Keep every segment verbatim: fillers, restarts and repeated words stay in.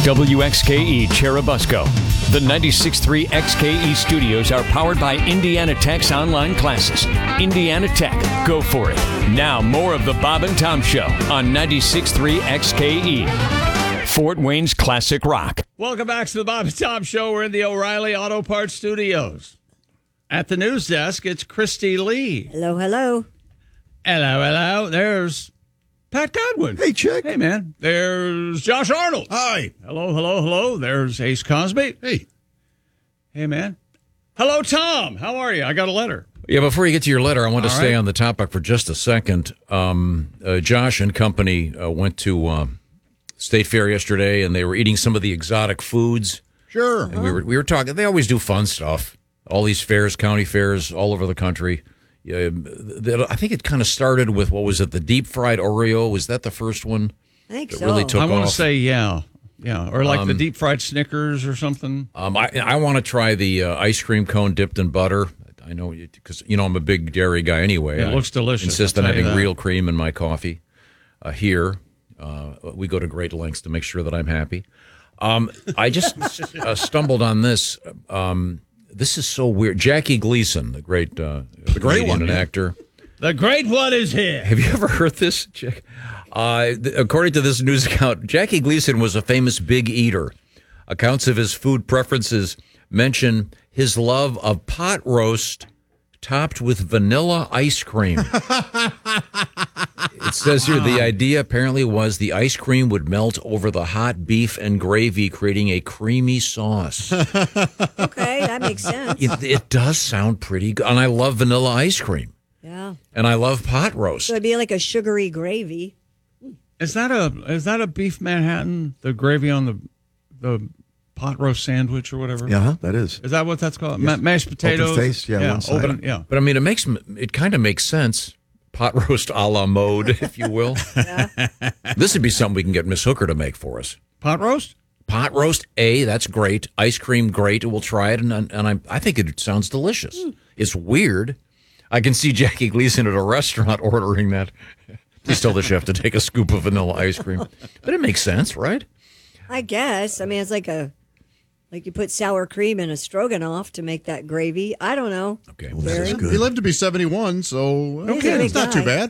W X K E Cherubusco. The ninety-six point three X K E studios are powered by Indiana Tech's online classes. Indiana Tech, go for it. Now, more of the Bob and Tom Show on ninety-six point three X K E. Fort Wayne's Classic Rock. Welcome back to the Bob and Tom Show. We're in the O'Reilly Auto Parts Studios. At the news desk, it's Christy Lee. Hello, hello. Hello, hello. There's Pat Godwin. Hey, Chick. Hey, man. There's Josh Arnold. Hi. Hello, hello, hello. There's Ace Cosby. Hey. Hey, man. Hello, Tom. How are you? I got a letter. Yeah, before you get to your letter, I want to All stay right. on the topic for just a second. Um, uh, Josh and company uh, went to uh, State Fair yesterday, and they were eating some of the exotic foods. Sure. And we were we were talking. They always do fun stuff. All these fairs, county fairs, all over the country. Yeah, I think it kind of started with, what was it, the deep fried Oreo? Was that the first one? I think that so. really took I want off? to say, yeah. Yeah. Or like Um, the deep fried Snickers or something. Um, I I want to try the uh, ice cream cone dipped in butter. I know because you know I'm a big dairy guy anyway. It I looks delicious, Insist I'll on tell you having that. real cream in my coffee. Uh, here, uh, we go to great lengths to make sure that I'm happy. Um, I just uh, stumbled on this. Um, this is so weird. Jackie Gleason, the great, uh, the great comedian one, and yeah. actor. The great one is here. Have you ever heard this, Jack? Uh, th- according to this news account, Jackie Gleason was a famous big eater. Accounts of his food preferences mention his love of pot roast topped with vanilla ice cream. It says here the idea apparently was the ice cream would melt over the hot beef and gravy, creating a creamy sauce. Okay, that makes sense. It, it does sound pretty good. And I love vanilla ice cream. Yeah. And I love pot roast. So it'd be like a sugary gravy. Is that a is that a beef Manhattan? The gravy on the the pot roast sandwich or whatever? Yeah, that is. Is that what that's called? Ma- mashed potatoes? Open faced, yeah, one side. open, yeah. But I mean, it makes it kind of makes sense. Pot roast a la mode, if you will. This would be something we can get Miss Hooker to make for us. Pot roast? Pot roast, A, that's great. Ice cream, great. We'll try it, and and I I think it sounds delicious. It's weird. I can see Jackie Gleason at a restaurant ordering that. Please tell the chef to take a scoop of vanilla ice cream. But it makes sense, right? I guess. I mean, it's like a, like you put sour cream in a stroganoff to make that gravy. I don't know. Okay. Well, that is Very- good. He lived to be seventy-one, so He's a okay, big it's not too guy.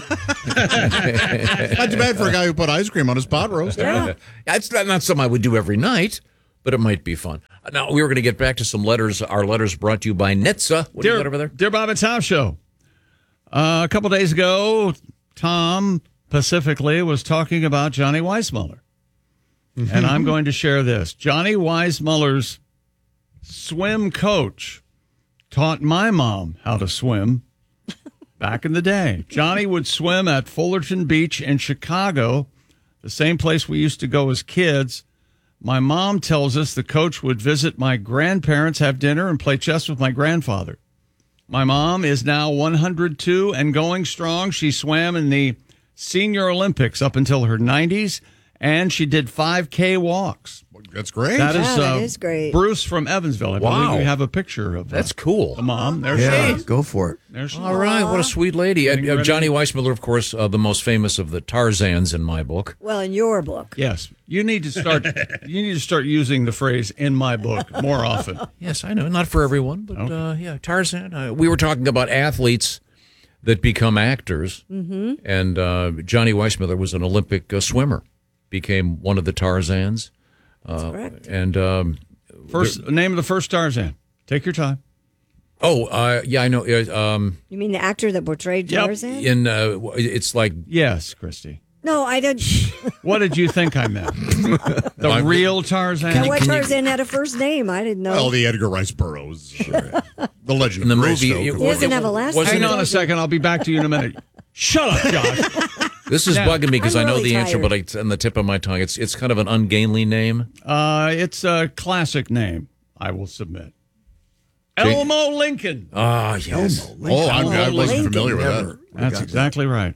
bad. Not too bad for a guy who put ice cream on his pot roast. Yeah. It's not, not something I would do every night, but it might be fun. Now, we were going to get back to some letters. Our letters brought to you by Nitsa. What do you got over there? Dear Bob and Tom Show. Uh, a couple days ago, Tom specifically was talking about Johnny Weissmuller. And I'm going to share this. Johnny Weissmuller's swim coach taught my mom how to swim back in the day. Johnny would swim at Fullerton Beach in Chicago, the same place we used to go as kids. My mom tells us the coach would visit my grandparents, have dinner, and play chess with my grandfather. My mom is now one hundred two and going strong. She swam in the Senior Olympics up until her nineties, and she did five K walks. That's great. That is, Yeah, that uh, is great. Bruce from Evansville. I Wow. believe we have a picture of uh, That's cool. the mom. There Yeah, she is. go for it. There she All right, what a sweet lady. Getting Uh, ready. Johnny Weissmuller, of course, uh, the most famous of the Tarzans in my book. Well, in your book. Yes, you need to start. You need to start using the phrase "in my book" more often. Yes, I know. Not for everyone, but uh, yeah, Tarzan. Uh, we were talking about athletes that become actors, mm-hmm. and uh, Johnny Weissmuller was an Olympic uh, swimmer, became one of the Tarzans. That's Uh, correct. and um, First name of the first Tarzan. Take your time. oh, uh, yeah, I know. Uh, um, You mean the actor that portrayed Yep. Tarzan? in uh, it's like Yes, Christy. No, I didn't. What did you think I meant? The I'm- real Tarzan. Now, what can you- Tarzan had a first name? I didn't know. Well, the Edgar Rice Burroughs. The Legend in the of movie. Greystoke. it He doesn't was- have a last wasn't Hang name. on a second. I'll be back to you in a minute. Shut up, Josh. This is Yeah. bugging me because I'm I know really the answer, tired. but it's on the tip of my tongue. It's it's kind of an ungainly name. Uh, it's a classic name. I will submit. Elmo Lincoln. Ah, yes. Oh, I, I wasn't Lincoln. familiar with Never. that. That's exactly right.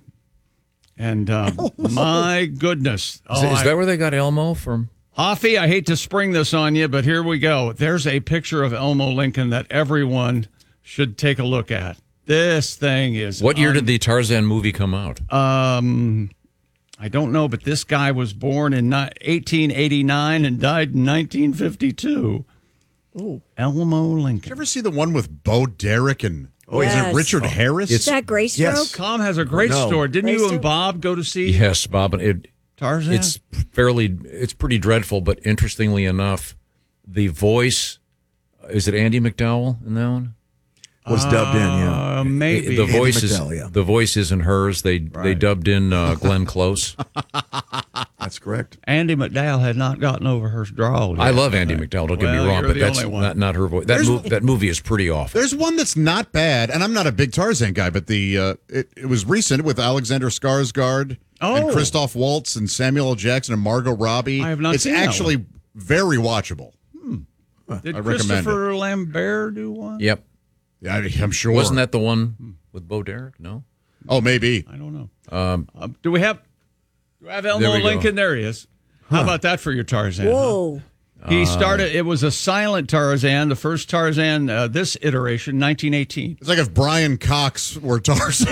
And uh, my goodness. Is, Oh, is I- that where they got Elmo from? Hoffy, I hate to spring this on you, but here we go. There's a picture of Elmo Lincoln that everyone should take a look at. This thing is. What year un- did the Tarzan movie come out? Um, I don't know, but this guy was born in ni- eighteen eighty-nine and died in nineteen fifty-two. Ooh. Elmo Did you Lincoln. ever see the one with Bo Derek and oh, is Yes. it Richard Harris? Is that Gray Stroke? Yes. Tom has a great No. story. Didn't you Grayson? and Bob go to see Yes, Bob. and It, Tarzan? it's fairly, it's pretty dreadful, but interestingly enough, the voice, is it Andy McDowell in that one? Was dubbed in, yeah. Uh, maybe. The voice is McDowell, yeah. the voice isn't hers. They they Right. dubbed in uh, Glenn Close. That's correct. Andy McDowell had not gotten over her drawl yet. I love Andy McDowell. Don't get Well, me wrong, you're but the that's only one. not, not her voice. That, mov- that movie is pretty awful. There's one that's not bad, and I'm not a big Tarzan guy, but the uh, it, it was recent with Alexander Skarsgård and Oh. Christoph Waltz and Samuel L. Jackson and Margot Robbie. I have not It's seen that actually very watchable. Did I recommend Christopher Lambert do one? Yep. Yeah, I- I'm sure. Wasn't that the one with Bo Derek? No. Oh, maybe. I don't know. Um, uh, do we have do we have Elmo we go. Lincoln? There he is. How about that for your Tarzan? huh? Whoa. He started, it was a silent Tarzan, the first Tarzan, uh, this iteration, nineteen eighteen. It's like if Brian Cox were Tarzan.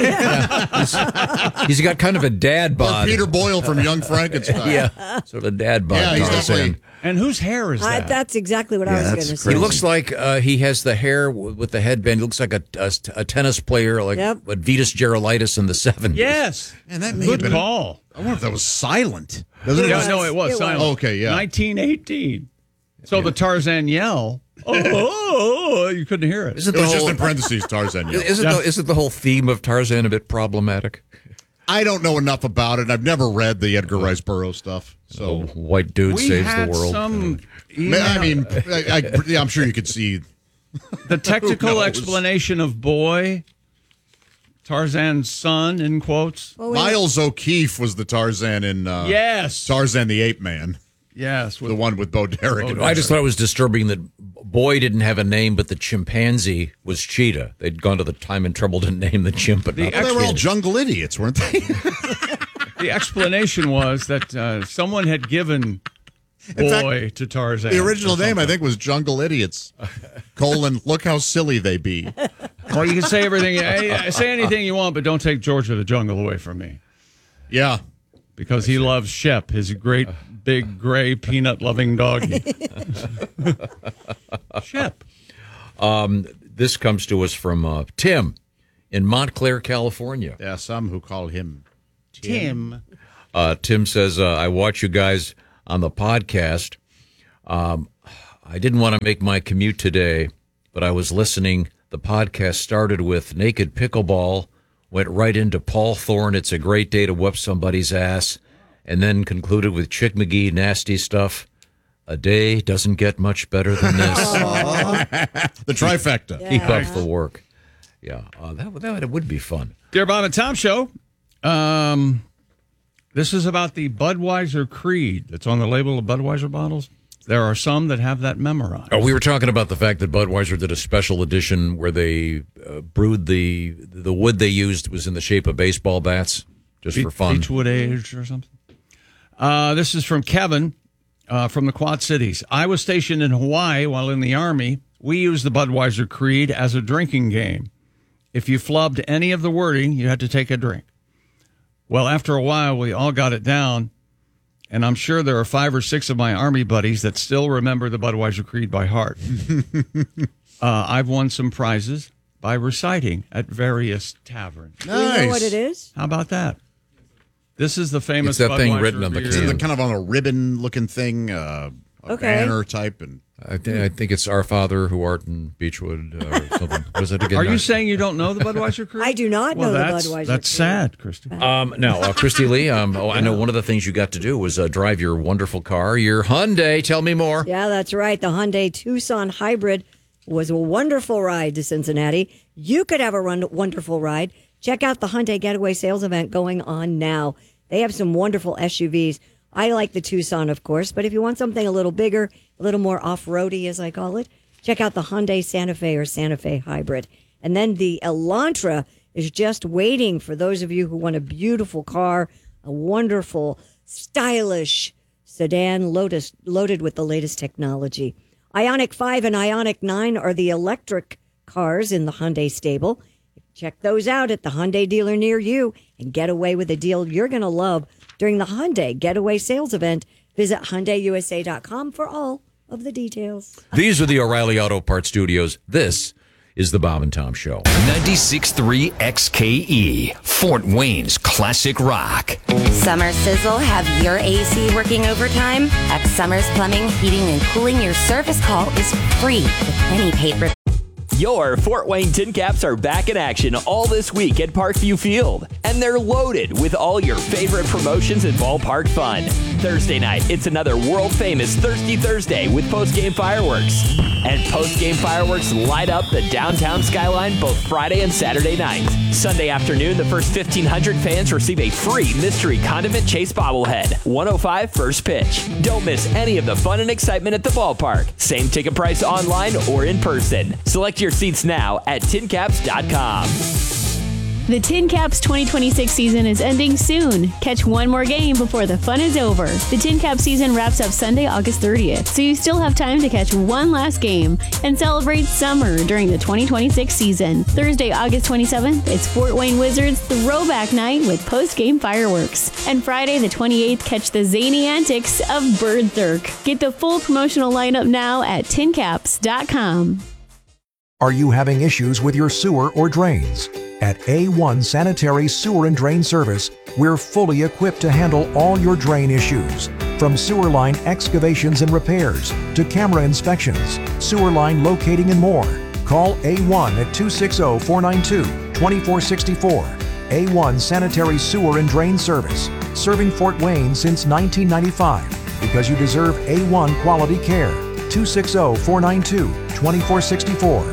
He's got kind of a dad Or bod. Peter Boyle from Young Frankenstein. Yeah, sort of a dad bod. Yeah, he's Tarzan. definitely- And whose hair is I, that? that's exactly what I Yeah, was that's going to crazy. say. He looks like uh, he has the hair w- with the headband. He looks like a, a, a tennis player, like Yep. what Vitas Gerulaitis in the seventies. Yes. Man, that may have Good been a- call. I wonder if that was silent. Doesn't it? Yeah, no, it was It silent. was. Okay, yeah. nineteen eighteen. So the Tarzan yell, oh, oh, oh, you couldn't hear it. Isn't It the was just whole in parentheses, Tarzan. Yeah. isn't, the, isn't the whole theme of Tarzan a bit problematic? I don't know enough about it. I've never read the Edgar Rice Burroughs stuff. So, White dude We saves had the world. some I email- mean, I, I, yeah, I'm sure you could see. the technical knows? explanation of boy, Tarzan's son, in quotes. Well, we- Miles O'Keefe was the Tarzan in uh, Yes. Tarzan the Ape Man, Yes. the one with Bo Derek. and I just thought it was disturbing that Boy didn't have a name, but the chimpanzee was Cheetah. They'd gone to the time and trouble to name the chimp, but not Well, the they were all kid. jungle idiots, weren't they? The explanation was that uh, someone had given In fact, boy to Tarzan. the original or name, I something. think, was Jungle Idiots. Colon, look how silly they be. Well, you can say everything, eh, say anything you want, but don't take George of the Jungle away from me. Yeah. Because he loves Shep, his great big gray peanut loving doggy. Shep. This comes to us from uh, Tim in Montclair, California. There are some who call him. Tim. Uh, Tim says, uh, I watch you guys on the podcast. Um, I didn't want to make my commute today, but I was listening. The podcast started with Naked Pickleball, went right into Paul Thorne, It's a Great Day to Whoop Somebody's Ass, and then concluded with Chick McGee, Nasty Stuff. A day doesn't get much better than this. The trifecta. Keep up the work. Yeah, uh, that, would- that would be fun. Dear Bob and Tom Show, um, this is about the Budweiser Creed that's on the label of Budweiser bottles. There are some that have that memorized. Oh, we were talking about the fact that Budweiser did a special edition where they uh, brewed the the wood they used was in the shape of baseball bats, just for fun. Beechwood Age or something. Uh, this is from Kevin uh, from the Quad Cities. I was stationed in Hawaii while in the Army. We used the Budweiser Creed as a drinking game. If you flubbed any of the wording, you had to take a drink. Well, after a while, we all got it down, and I'm sure there are five or six of my Army buddies that still remember the Budweiser Creed by heart. uh, I've won some prizes by reciting at various taverns. Do we know what it is? How about that? This is the famous It's that thing Budweiser written on the beer. It's in the can. kind of on a ribbon looking thing, uh, a Okay. banner type. And I, th- I think it's Our Father Who Art in Beechwood uh, or something. What is it again? Are you saying you don't know the Budweiser Creed? I do not well, know the that's, Budweiser That's Creed. sad, Christy. Um, no, uh, Christy Lee. Um, oh, I know one of the things you got to do was uh, drive your wonderful car, your Hyundai. Tell me more. Yeah, that's right. The Hyundai Tucson Hybrid was a wonderful ride to Cincinnati. You could have a run- wonderful ride. Check out the Hyundai Getaway Sales event going on now. They have some wonderful S U Vs. I like the Tucson, of course, but if you want something a little bigger, a little more off-roady, as I call it, check out the Hyundai Santa Fe or Santa Fe Hybrid. And then the Elantra is just waiting for those of you who want a beautiful car, a wonderful, stylish sedan lotus, loaded with the latest technology. Ioniq five and Ioniq nine are the electric cars in the Hyundai stable. Check those out at the Hyundai dealer near you and get away with a deal you're going to love during the Hyundai Getaway Sales Event. Visit Hyundai U S A dot com for all of the details. These are the O'Reilly Auto Parts Studios. This is the Bob and Tom Show. ninety-six point three X K E, Fort Wayne's classic rock. Summer sizzle, have your A C working overtime? At Summers Plumbing, Heating, and Cooling, your service call is free with any paid repair. Your Fort Wayne Tin Caps are back in action all this week at Parkview Field, and they're loaded with all your favorite promotions and ballpark fun. Thursday night, it's another world-famous Thirsty Thursday with post-game fireworks. And post-game fireworks light up the downtown skyline both Friday and Saturday night. Sunday afternoon, the first fifteen hundred fans receive a free mystery condiment chase bobblehead. one oh five first pitch. Don't miss any of the fun and excitement at the ballpark. Same ticket price online or in person. Select your seats now at tin caps dot com. The Tin Caps twenty twenty-six season is ending soon. Catch one more game before the fun is over. The Tin Cap season wraps up Sunday, August thirtieth, so you still have time to catch one last game and celebrate summer during the twenty twenty-six season. Thursday, August twenty-seventh, it's Fort Wayne Wizards Throwback Night with post-game fireworks. And Friday, the twenty-eighth, catch the zany antics of Bird Thirk. Get the full promotional lineup now at tin caps dot com. Are you having issues with your sewer or drains? At A one Sanitary Sewer and Drain Service, we're fully equipped to handle all your drain issues. From sewer line excavations and repairs to camera inspections, sewer line locating and more. Call A one at two six zero, four nine two, two four six four. A one Sanitary Sewer and Drain Service, serving Fort Wayne since nineteen ninety-five because you deserve A one quality care. two six zero, four nine two, two four six four.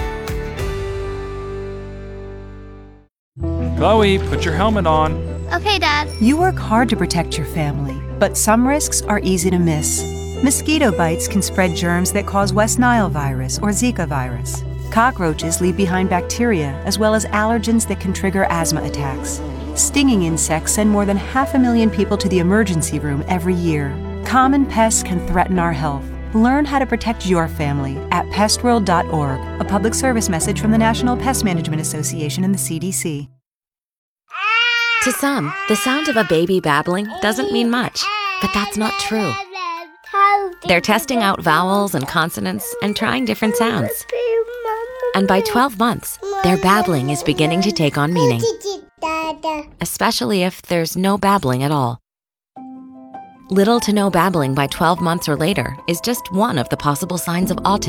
Chloe, put your helmet on. Okay, Dad. You work hard to protect your family, but some risks are easy to miss. Mosquito bites can spread germs that cause West Nile virus or Zika virus. Cockroaches leave behind bacteria as well as allergens that can trigger asthma attacks. Stinging insects send more than half a million people to the emergency room every year. Common pests can threaten our health. Learn how to protect your family at pest world dot org, a public service message from the National Pest Management Association and the C D C. To some, the sound of a baby babbling doesn't mean much, but that's not true. They're testing out vowels and consonants and trying different sounds. And by twelve months, their babbling is beginning to take on meaning, especially if there's no babbling at all. Little to no babbling by twelve months or later is just one of the possible signs of autism.